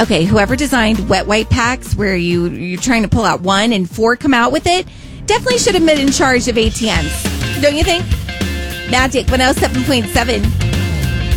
Okay, whoever designed wet wipe packs where you're trying to pull out one and four come out with it, definitely should have been in charge of ATMs. Don't you think? Magic 107.7.